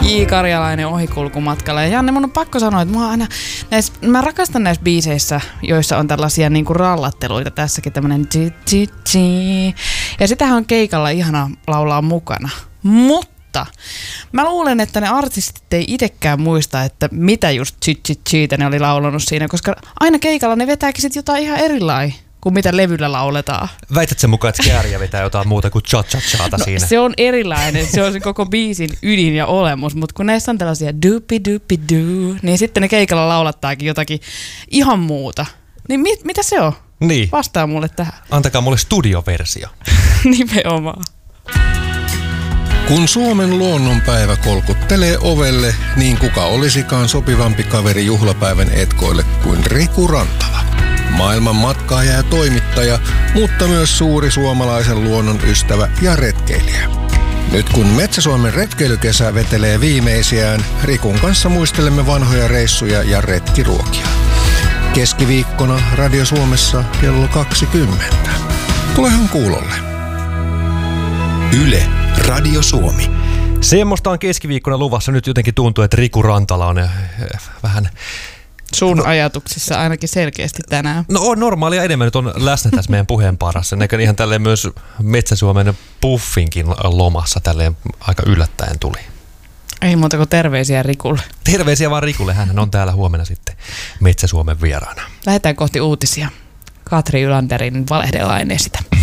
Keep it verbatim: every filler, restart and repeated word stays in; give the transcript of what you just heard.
J. Karjalainen ohikulkumatkalla. Ja Janne, mun on pakko sanoa, että mä, aina näissä, mä rakastan näissä biiseissä, joissa on tällaisia niinku rallatteluita. Tässäkin tämmönen tsi tsi tsi. Ja sitähän on keikalla ihana laulaa mukana. Mutta mä luulen, että ne artistit ei itsekään muista, että mitä just tsi tsi tsiitä ne oli laulanut siinä, koska aina keikalla ne vetääkin sit jotain ihan erilaista kuin mitä levyllä lauletaan. Väität sen mukaan, että Kääriä vetää jotain muuta kuin cha-cha-chata no, siinä? Se on erilainen, se on se koko biisin ydin ja olemus, mutta kun näissä on tällaisia dupi-dupi-duu, niin sitten ne keikalla laulattaakin jotakin ihan muuta. Niin mit, mitä se on? Niin. Vastaa mulle tähän. Antakaa mulle studioversio. Nimenomaan. Kun Suomen luonnonpäivä kolkuttelee ovelle, niin kuka olisikaan sopivampi kaveri juhlapäivän etkoille kuin Riku Rantala. Maailman matkaaja ja toimittaja, mutta myös suuri suomalaisen luonnon ystävä ja retkeilijä. Nyt kun Metsä-Suomen retkeilykesä vetelee viimeisiään, Rikun kanssa muistelemme vanhoja reissuja ja retkiruokia. Keskiviikkona Radio Suomessa kello kaksikymmentä. Tulehan kuulolle. Yle, Radio Suomi. Semmoista on keskiviikkona luvassa. Nyt jotenkin tuntuu, että Riku Rantala on vähän... Sun no, ajatuksissa ainakin selkeästi tänään. No on normaalia enemmän nyt on läsnä tässä meidän puheen parassa. Näkään ihan tälleen myös Metsä-Suomen puffinkin lomassa tälleen aika yllättäen tuli. Ei muuta kuin terveisiä Rikulle. Terveisiä vaan Rikulle. Hän on täällä huomenna sitten Metsä-Suomen vieraana. Lähdetään kohti uutisia. Katri Ylanderin valehdella en esitä.